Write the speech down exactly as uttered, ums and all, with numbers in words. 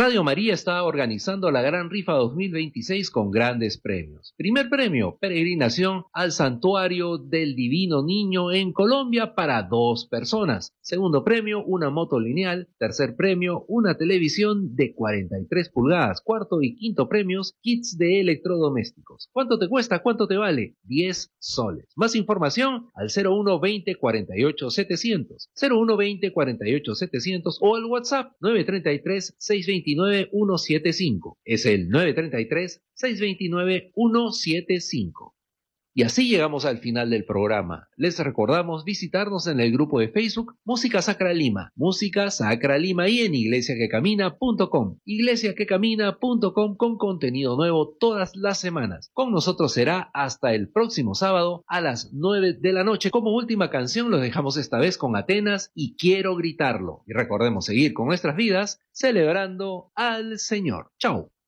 Radio María está organizando la Gran Rifa dos mil veintiséis con grandes premios. Primer premio, peregrinación al Santuario del Divino Niño en Colombia para dos personas. Segundo premio, una moto lineal. Tercer premio, una televisión de cuarenta y tres pulgadas. Cuarto y quinto premios, kits de electrodomésticos. ¿Cuánto te cuesta? ¿Cuánto te vale? diez soles. Más información al cero uno veinte cuarenta y ocho setecientos. cero uno veinte cuarenta y ocho setecientos o al WhatsApp nueve tres tres seis dos nueve uno siete cinco. Es el nueve tres tres seis dos nueve uno siete cinco. Y así llegamos al final del programa. Les recordamos visitarnos en el grupo de Facebook Música Sacra Lima, Música Sacra Lima y en iglesia que camina punto com, iglesia que camina punto com con contenido nuevo todas las semanas. Con nosotros será hasta el próximo sábado a las nueve de la noche. Como última canción los dejamos esta vez con Atenas y Quiero Gritarlo. Y recordemos seguir con nuestras vidas celebrando al Señor. Chao.